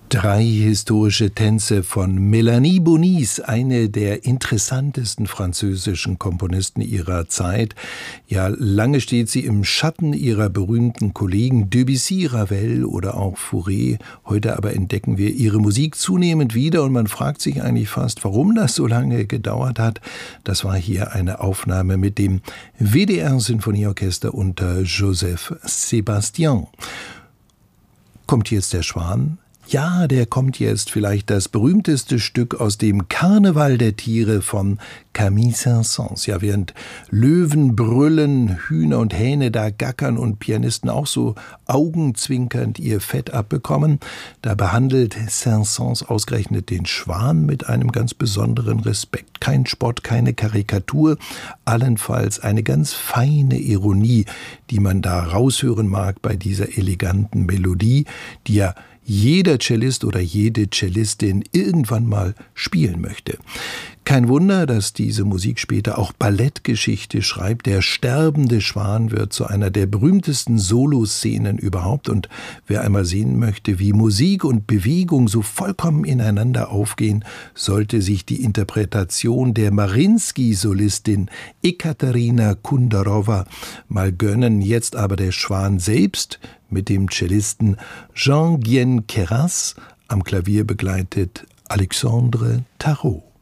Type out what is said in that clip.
Drei historische Tänze von Mélanie Bonis, eine der interessantesten französischen Komponisten ihrer Zeit. Ja, lange steht sie im Schatten ihrer berühmten Kollegen Debussy, Ravel oder auch Fauré. Heute aber entdecken wir ihre Musik zunehmend wieder und man fragt sich eigentlich fast, warum das so lange gedauert hat. Das war hier eine Aufnahme mit dem WDR-Sinfonieorchester unter Joseph Sebastian. Kommt jetzt der Schwan? Ja, der kommt jetzt, vielleicht das berühmteste Stück aus dem Karneval der Tiere von Camille Saint-Saëns. Ja, während Löwen brüllen, Hühner und Hähne da gackern und Pianisten auch so augenzwinkernd ihr Fett abbekommen, da behandelt Saint-Saëns ausgerechnet den Schwan mit einem ganz besonderen Respekt. Kein Spott, keine Karikatur, allenfalls eine ganz feine Ironie, die man da raushören mag bei dieser eleganten Melodie, die ja jeder Cellist oder jede Cellistin irgendwann mal spielen möchte. Kein Wunder, dass diese Musik später auch Ballettgeschichte schreibt. Der sterbende Schwan wird zu einer der berühmtesten Soloszenen überhaupt. Und wer einmal sehen möchte, wie Musik und Bewegung so vollkommen ineinander aufgehen, sollte sich die Interpretation der Mariinsky-Solistin Ekaterina Kundarowa mal gönnen. Jetzt aber der Schwan selbst mit dem Cellisten Jean-Guyen Queyras, am Klavier begleitet Alexandre Tarot.